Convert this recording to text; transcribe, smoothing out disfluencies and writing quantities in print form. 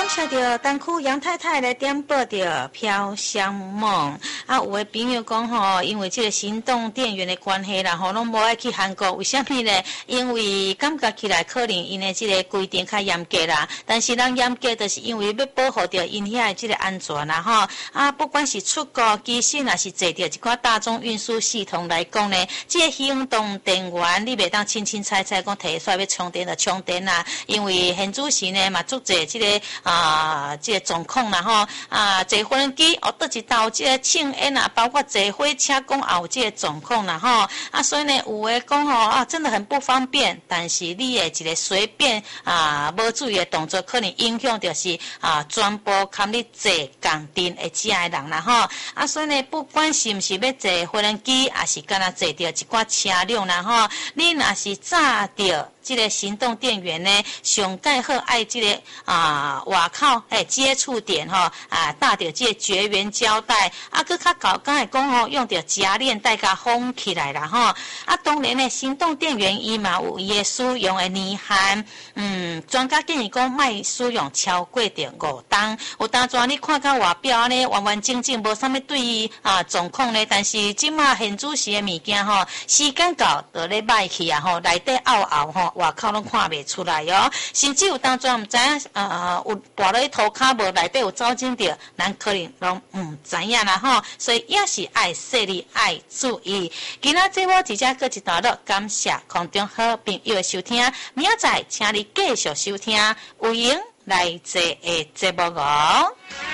感谢着单区杨太太来点播着飘香梦啊，有的朋友讲吼，因为这个行动电源的关系啦，吼，拢无爱去韩国，为什么呢？因为感觉起来可能因的这个规定较严格啦，但是咱严格就是因为要保护着因遐的这个安全啦，吼啊，不管是出国，其实若是坐着一寡大众运输系统来讲呢，这个行动电源你袂当清清彩彩讲摕出来要充电就充电啦，因为现主时呢嘛足侪这个这个状况啦吼坐无人机哦，倒一道这个庆宴啊，包括坐火车讲也有这个状况啦吼所以呢有的讲吼真的很不方便，但是你的一个随便无注意的动作，可能影响就是全部看你坐共阵的这的人啦吼所以呢不管是不是要坐无人机，还是敢若坐着一寡车辆啦吼，你若是炸着这个行动电源呢，上盖好爱这个外口接触点搭着这个绝缘胶带搁较搞刚才讲用着夹链带甲封起来啦吼当然呢行动电源伊嘛有伊的使用的年限专家建议讲莫使用超过着5档，有当阵你看到外表呢完完整整无啥物对于状况呢，但是即马现主时的物件时间到就咧歹去啊内底凹凹外口拢看袂出来甚至有当阵毋知影有跋落去涂骹无内底有走进着，咱可能拢毋知影啦所以也是爱细腻爱注意。今仔节目直接过一段落，感谢空中好朋友的收听，明仔载请你继续收听有闲来坐的节目